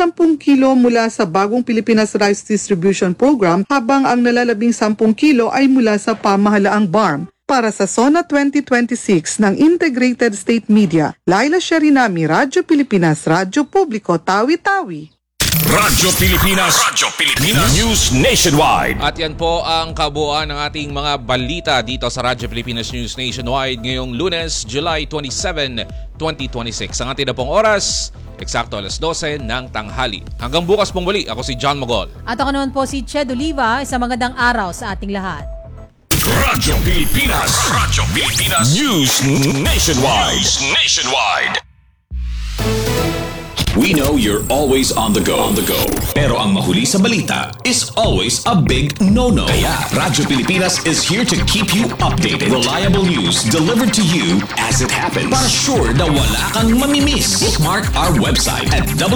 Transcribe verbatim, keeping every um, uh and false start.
ten kilo mula sa bagong Pilipinas Rice Distribution Program habang ang nalalabing ten kilo ay mula sa pamahalaang B A R M. Para sa SONA twenty twenty-six ng Integrated State Media, Laila Sharinami, Radyo Pilipinas, Radyo Publiko, Tawi-Tawi. Radyo Pilipinas, Radyo Pilipinas, News Nationwide. At yan po ang kabuuan ng ating mga balita dito sa Radyo Pilipinas News Nationwide ngayong Lunes, July twenty-seventh, twenty twenty-six. Ang ating na pong oras, eksakto alas dose ng tanghali. Hanggang bukas pong muli, ako si John Mogol. At ako naman po si Ched Oliva. Isang magandang araw sa ating lahat. Radyo Pilipinas, Radyo Pilipinas, News Nationwide, News Nationwide. We know you're always on the go. On the go. Pero ang mahuli sa balita is always a big no-no. Kaya Radyo Pilipinas is here to keep you updated. Reliable news delivered to you as it happens. Para sure na wala kang mamimiss. Bookmark our website at